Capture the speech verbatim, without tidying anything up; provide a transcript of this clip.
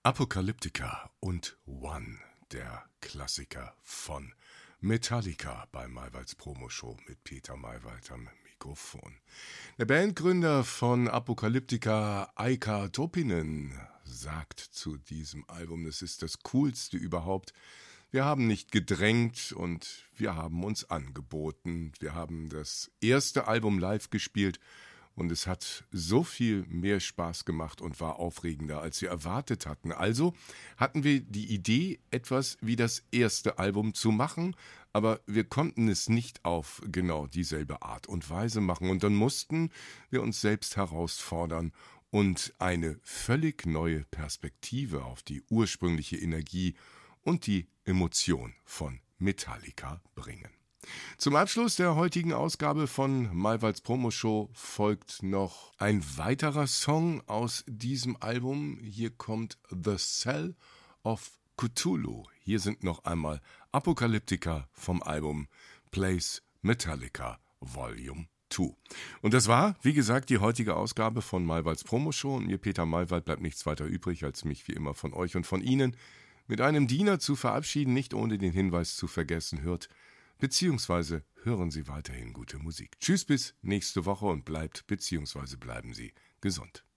Apocalyptica und One, der Klassiker von Metallica bei Maywalds Promoshow mit Peter Maywald am Mikrofon. Der Bandgründer von Apocalyptica, Aika Topinen, sagt zu diesem Album, es ist das coolste überhaupt. Wir haben nicht gedrängt und wir haben uns angeboten. Wir haben das erste Album live gespielt und es hat so viel mehr Spaß gemacht und war aufregender, als wir erwartet hatten. Also hatten wir die Idee, etwas wie das erste Album zu machen, aber wir konnten es nicht auf genau dieselbe Art und Weise machen. Und dann mussten wir uns selbst herausfordern und eine völlig neue Perspektive auf die ursprüngliche Energie und die Emotion von Metallica bringen. Zum Abschluss der heutigen Ausgabe von Maywalds Promoshow folgt noch ein weiterer Song aus diesem Album. Hier kommt The Cell of Cthulhu. Hier sind noch einmal Apocalyptica vom Album Plays Metallica Volume zwei. Und das war, wie gesagt, die heutige Ausgabe von Maywalds Promoshow. Und mir, Peter Maywald, bleibt nichts weiter übrig, als mich wie immer von euch und von Ihnen mit einem Diener zu verabschieden, nicht ohne den Hinweis zu vergessen, hört beziehungsweise hören Sie weiterhin gute Musik. Tschüss bis nächste Woche und bleibt beziehungsweise bleiben Sie gesund.